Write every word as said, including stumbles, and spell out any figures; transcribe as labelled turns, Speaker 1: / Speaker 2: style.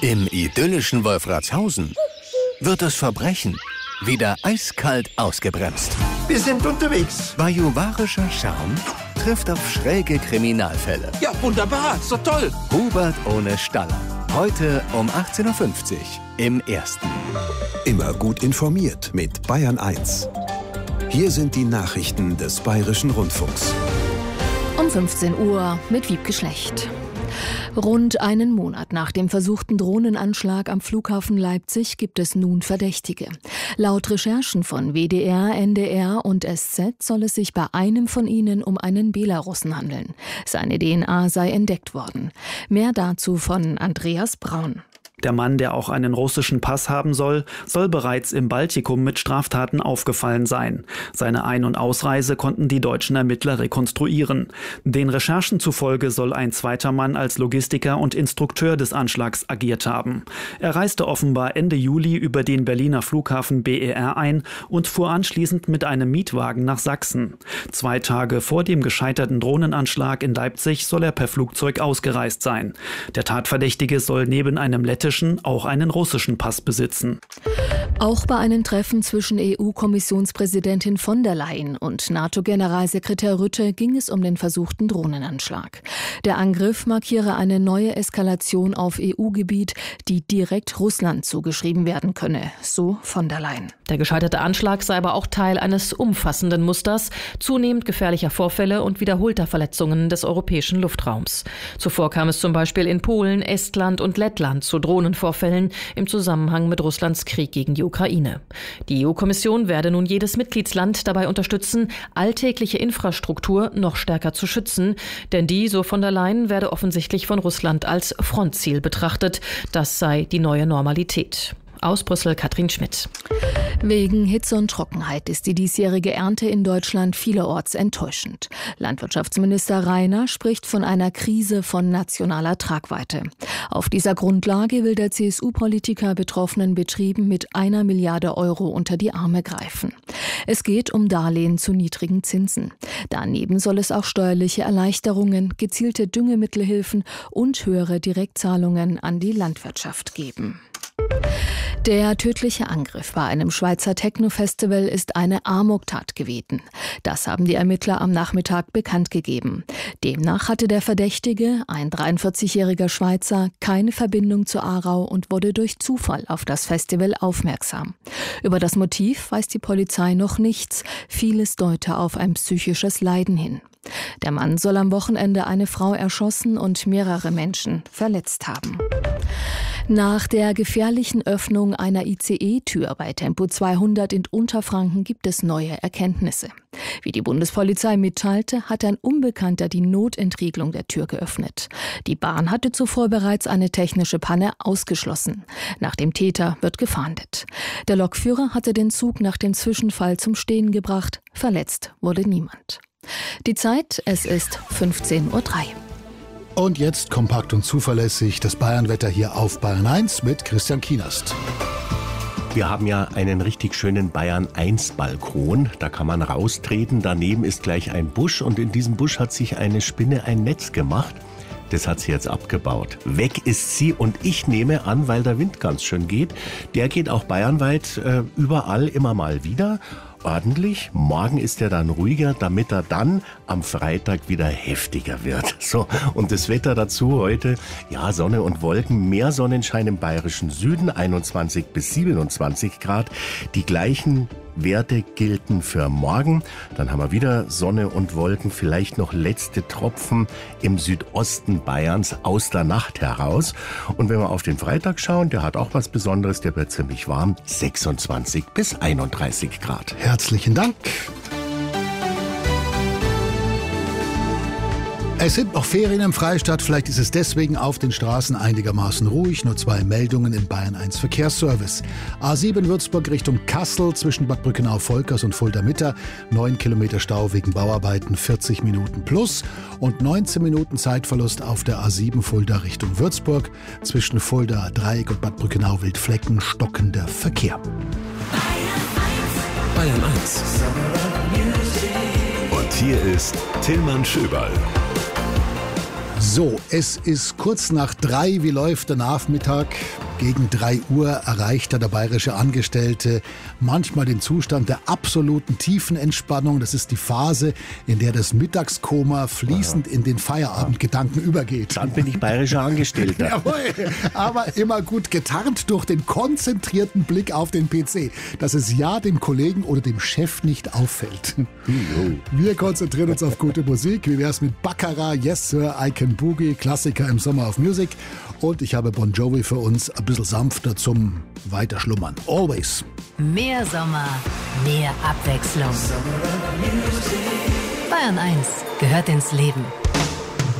Speaker 1: Im idyllischen Wolfratshausen wird das Verbrechen wieder eiskalt ausgebremst.
Speaker 2: Wir sind unterwegs.
Speaker 1: Bajuwarischer Charme trifft auf schräge Kriminalfälle.
Speaker 2: Ja, wunderbar, so toll.
Speaker 1: Hubert ohne Staller. Heute um achtzehn Uhr fünfzig im Ersten.
Speaker 3: Immer gut informiert mit Bayern eins. Hier sind die Nachrichten des Bayerischen Rundfunks.
Speaker 4: Um fünfzehn Uhr mit Wiebke Schlecht. Rund einen Monat nach dem versuchten Drohnenanschlag am Flughafen Leipzig gibt es nun Verdächtige. Laut Recherchen von W D R, N D R und S Z soll es sich bei einem von ihnen um einen Belarussen handeln. Seine D N A sei entdeckt worden. Mehr dazu von Andreas Braun.
Speaker 5: Der Mann, der auch einen russischen Pass haben soll, soll bereits im Baltikum mit Straftaten aufgefallen sein. Seine Ein- und Ausreise konnten die deutschen Ermittler rekonstruieren. Den Recherchen zufolge soll ein zweiter Mann als Logistiker und Instrukteur des Anschlags agiert haben. Er reiste offenbar Ende Juli über den Berliner Flughafen B E R ein und fuhr anschließend mit einem Mietwagen nach Sachsen. Zwei Tage vor dem gescheiterten Drohnenanschlag in Leipzig soll er per Flugzeug ausgereist sein. Der Tatverdächtige soll neben einem lettischen auch einen russischen Pass besitzen.
Speaker 4: Auch bei einem Treffen zwischen E U-Kommissionspräsidentin von der Leyen und NATO-Generalsekretär Rutte ging es um den versuchten Drohnenanschlag. Der Angriff markiere eine neue Eskalation auf E U-Gebiet, die direkt Russland zugeschrieben werden könne, so von der Leyen.
Speaker 6: Der gescheiterte Anschlag sei aber auch Teil eines umfassenden Musters zunehmend gefährlicher Vorfälle und wiederholter Verletzungen des europäischen Luftraums. Zuvor kam es zum Beispiel in Polen, Estland und Lettland zu Drohnenvorfällen im Zusammenhang mit Russlands Krieg gegen die Ukraine. Die E U-Kommission werde nun jedes Mitgliedsland dabei unterstützen, alltägliche Infrastruktur noch stärker zu schützen, denn die, so von der Leyen, werde offensichtlich von Russland als Frontziel betrachtet. Das sei die neue Normalität. Aus Brüssel Katrin Schmidt.
Speaker 4: Wegen Hitze und Trockenheit ist die diesjährige Ernte in Deutschland vielerorts enttäuschend. Landwirtschaftsminister Rainer spricht von einer Krise von nationaler Tragweite. Auf dieser Grundlage will der C S U-Politiker betroffenen Betrieben mit einer Milliarde Euro unter die Arme greifen. Es geht um Darlehen zu niedrigen Zinsen. Daneben soll es auch steuerliche Erleichterungen, gezielte Düngemittelhilfen und höhere Direktzahlungen an die Landwirtschaft geben. Der tödliche Angriff bei einem Schweizer Techno-Festival ist eine Amoktat gewesen. Das haben die Ermittler am Nachmittag bekannt gegeben. Demnach hatte der Verdächtige, ein dreiundvierzigjähriger Schweizer, keine Verbindung zu Aarau und wurde durch Zufall auf das Festival aufmerksam. Über das Motiv weiß die Polizei noch nichts. Vieles deute auf ein psychisches Leiden hin. Der Mann soll am Wochenende eine Frau erschossen und mehrere Menschen verletzt haben. Nach der gefährlichen Öffnung einer I C E-Tür bei Tempo zweihundert in Unterfranken gibt es neue Erkenntnisse. Wie die Bundespolizei mitteilte, hat ein Unbekannter die Notentriegelung der Tür geöffnet. Die Bahn hatte zuvor bereits eine technische Panne ausgeschlossen. Nach dem Täter wird gefahndet. Der Lokführer hatte den Zug nach dem Zwischenfall zum Stehen gebracht. Verletzt wurde niemand. Die Zeit, es ist fünfzehn Uhr drei.
Speaker 7: Und jetzt kompakt und zuverlässig das Bayernwetter hier auf Bayern eins mit Christian Kienast.
Speaker 8: Wir haben ja einen richtig schönen Bayern eins Balkon. Da kann man raustreten. Daneben ist gleich ein Busch und in diesem Busch hat sich eine Spinne ein Netz gemacht. Das hat sie jetzt abgebaut. Weg ist sie und ich nehme an, weil der Wind ganz schön geht, der geht auch bayernweit äh, überall immer mal wieder. Ordentlich. Morgen ist er dann ruhiger, damit er dann am Freitag wieder heftiger wird. So, und das Wetter dazu heute, ja, Sonne und Wolken, mehr Sonnenschein im bayerischen Süden, einundzwanzig bis siebenundzwanzig Grad. Die gleichen Werte gelten für morgen. Dann haben wir wieder Sonne und Wolken, vielleicht noch letzte Tropfen im Südosten Bayerns aus der Nacht heraus. Und wenn wir auf den Freitag schauen, der hat auch was Besonderes, der wird ziemlich warm, sechsundzwanzig bis einunddreißig Grad.
Speaker 7: Herzlichen Dank. Es sind noch Ferien im Freistaat, vielleicht ist es deswegen auf den Straßen einigermaßen ruhig. Nur zwei Meldungen im Bayern eins Verkehrsservice. A sieben Würzburg Richtung Kassel zwischen Bad Brückenau-Volkers und Fulda-Mitte. neun Kilometer Stau wegen Bauarbeiten, vierzig Minuten plus. Und neunzehn Minuten Zeitverlust auf der A sieben Fulda Richtung Würzburg. Zwischen Fulda, Dreieck und Bad Brückenau-Wildflecken stockender Verkehr.
Speaker 3: Bayern eins. Und hier ist Tillmann Schöberl.
Speaker 7: So, es ist kurz nach drei. Wie läuft der Nachmittag? Gegen drei Uhr erreicht der bayerische Angestellte manchmal den Zustand der absoluten tiefen Entspannung. Das ist die Phase, in der das Mittagskoma fließend in den Feierabendgedanken übergeht.
Speaker 8: Dann bin ich bayerischer Angestellter.
Speaker 7: Jawohl, aber immer gut getarnt durch den konzentrierten Blick auf den P C, dass es ja dem Kollegen oder dem Chef nicht auffällt. Wir konzentrieren uns auf gute Musik. Wie wär's mit Baccarat, Yes Sir, I Can Boogie, Klassiker im Summer of Music. Und ich habe Bon Jovi für uns ein bisschen sanfter zum Weiterschlummern. Always.
Speaker 9: Mehr Sommer, mehr Abwechslung. Bayern eins gehört ins Leben.